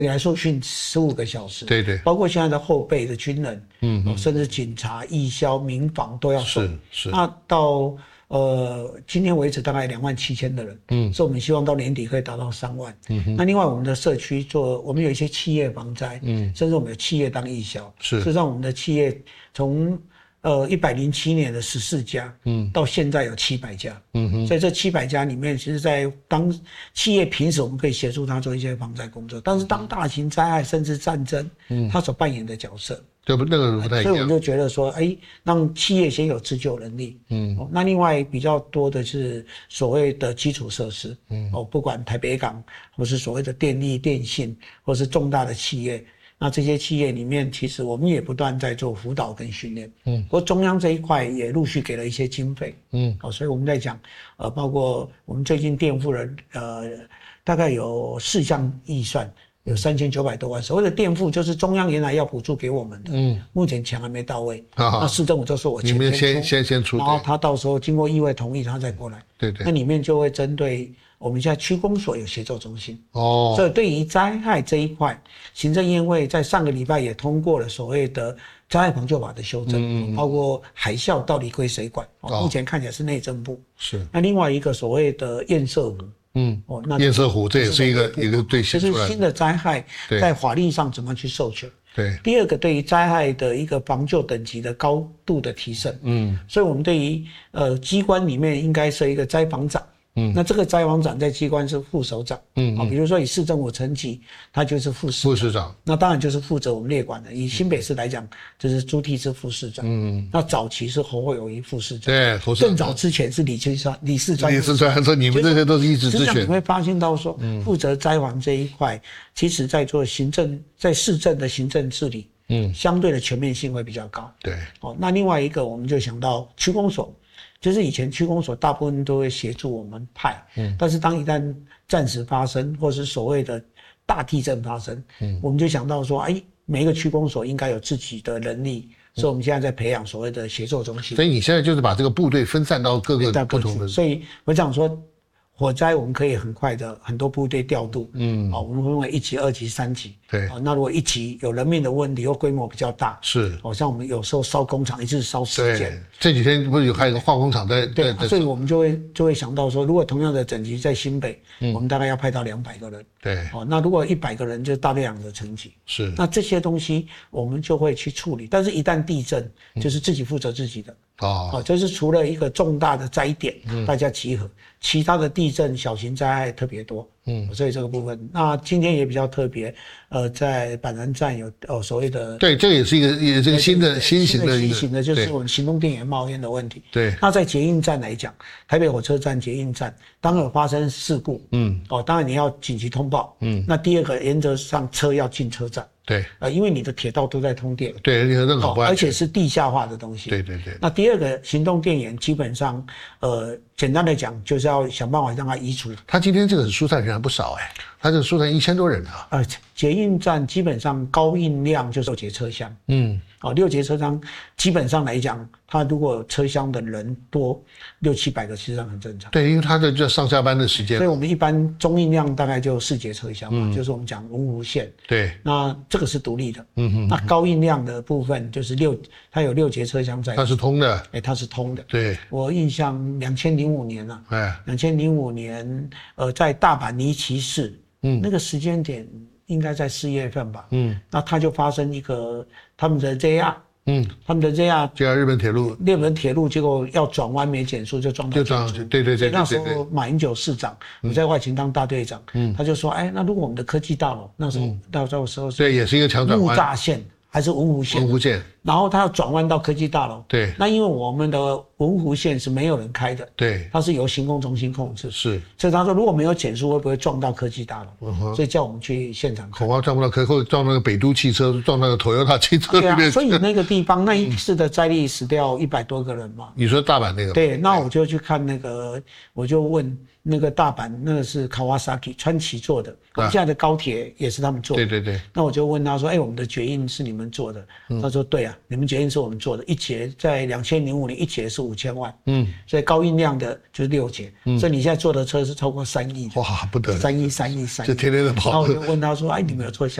来受训15个小时， 对对， 包括现在的后备的军人，甚至警察、义消、民防都要受。 是。 那到今天为止大概27000的人，所以我们希望到年底可以达到3万。那另外我们的社区我们有一些企业防灾，甚至我们有企业当义消，事实上我们的企业从107年的14家，到现在有700家，所以这700家里面，其实在当企业平时我们可以协助他做一些防灾工作，但是当大型灾害甚至战争，他所扮演的角色， 对不，那个不太一样。 所以我们就觉得说，让企业先有自救能力，那另外比较多的是所谓的基础设施，不管台北港或是所谓的电力、电信，或是重大的企业。那这些企业里面，其实我们也不断在做辅导跟训练，不过中央这一块也陆续给了一些经费，所以我们在讲，包括我们最近垫付了，大概有4项预算，有3900多万。所谓的垫付就是中央原来要补助给我们的，目前钱还没到位，那市政府就说我钱你们先出， 然后他到时候经过议会同意，他再过来， 对， 那里面就会针对。我们现在区公所有协作中心，所以对于灾害这一块，行政院会在上个礼拜也通过了所谓的灾害防救法的修正，包括海啸到底归谁管，目前看起来是内政部。 是。 那另外一个所谓的堰塞湖， 那堰塞湖这也是一个对写出来的， 就是新的灾害在法律上怎么去授权。 对。 第二个，对于灾害的一个防救等级的高度的提升，所以我们对于机关里面应该设一个灾防长。那这个灾防长在机关是副首长，比如说以市政府层级，他就是副市长，那当然就是负责我们列管的。以新北市来讲，就是朱棣是副市长，那早期是侯友宜副市长， 对， 更早之前是李四川， 说你们这些都是一直之选。 你会发现到说，负责灾防这一块，其实在做在市政的行政治理，相对的全面性会比较高。 对， 那另外一个我们就想到区公所。就是以前区公所大部分都会协助我们派，但是当一旦战时发生或是所谓的大地震发生，我们就想到说，每一个区公所应该有自己的能力，所以我们现在在培养所谓的协作中心。 所以你现在就是把这个部队分散到各个不同的， 所以我想说。火灾我们可以很快的很多部队调度，我们分为1级、2级、3级， 对， 那如果1级有人命的问题或规模比较大， 是， 像我们有时候烧工厂一次烧10间， 这几天不是还有一个化工厂在， 对，所以我们就会想到说，如果同样的等级在新北，我们大概要派到200个人， 对， 那如果100个人就大量的层级， 是， 那这些东西我们就会去处理，但是一旦地震，就是自己负责自己的。就是除了一个重大的灾点，大家集合，其他的地震小型灾害特别多，所以这个部分，那今天也比较特别，在板南站有所谓的， 对，这个也是这个新型的， 就是我们行动电源冒烟的问题。 对， 那在捷运站来讲，台北火车站捷运站，当有发生事故，当然你要紧急通报，那第二个原则上车要进车站。 对， 因为你的铁道都在通电， 对，任何不安全， 而且是地下化的东西。 对。 那第二个行动电源，基本上，简单的讲，就是要想办法让它移除。 他今天这个疏散人还不少他这个疏散1000多人啊。 捷运站基本上高运量就是6节车厢，6节车厢基本上来讲，它如果车厢的人多600-700个，实际上很正常。 对，因为它的就上下班的时间， 所以我们一般中运量大概就4节车厢嘛，就是我们讲文湖线。 对， 那这个是独立的。那高运量的部分就是它有6节车厢在。 它是通的。 它是通的。 对， 我印象2005年啊，2005年在大阪尼崎市，那个时间点。应该在4月份吧，那它就发生一个他们的 JR， 日本铁路，结果要转弯没减速就撞到建筑， 对。 那时候马英九市长，我在外勤当大队长，他就说，那如果我们的科技大楼那时候到时候对，也是一个强转弯， 木栅线还是文湖线，然后他要转弯到科技大楼， 对， 那因为我们的文湖线是没有人开的， 对， 它是由行控中心控制， 是， 所以他说如果没有减速会不会撞到科技大楼，所以叫我们去现场看， 恐怕撞不到或者撞那个北都汽车，撞那个 Toyota 汽车里面， 所以那个地方那一次的灾力死掉100多个人嘛。 你说大阪那个？ 对，那我就去看那个，我就问那个大阪那个是 Kawasaki 川崎做的，现在的高铁也是他们做的。 对。 那我就问他说：“我们的决印是你们做的？”他说：“对啊，你们决印是我们做的，一节在2005年一节是5000万，所以高运量的就是6节，所以你现在坐的车是超过3亿的， 哇，不得了 ，3亿， 这天天的跑。 然后我就问他说：“你们有做